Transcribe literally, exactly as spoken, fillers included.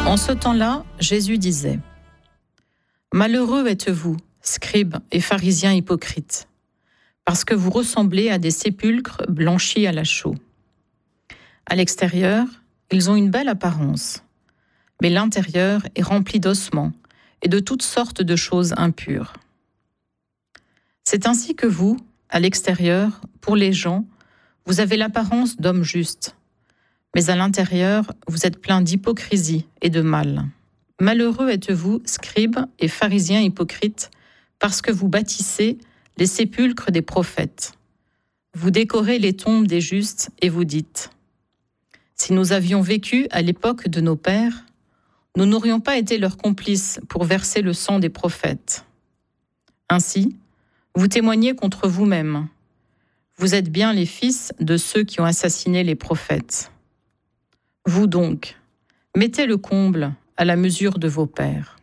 En ce temps-là, Jésus disait : « Malheureux êtes-vous, scribes et pharisiens hypocrites, parce que vous ressemblez à des sépulcres blanchis à la chaux. À l'extérieur, ils ont une belle apparence, mais l'intérieur est rempli d'ossements et de toutes sortes de choses impures. C'est ainsi que vous, à l'extérieur, pour les gens, vous avez l'apparence d'hommes justes, mais à l'intérieur, vous êtes plein d'hypocrisie et de mal. Malheureux êtes-vous, scribes et pharisiens hypocrites, parce que vous bâtissez les sépulcres des prophètes. Vous décorez les tombes des justes et vous dites : si nous avions vécu à l'époque de nos pères, nous n'aurions pas été leurs complices pour verser le sang des prophètes. Ainsi, vous témoignez contre vous-même. Vous êtes bien les fils de ceux qui ont assassiné les prophètes. Vous donc, mettez le comble à la mesure de vos pères.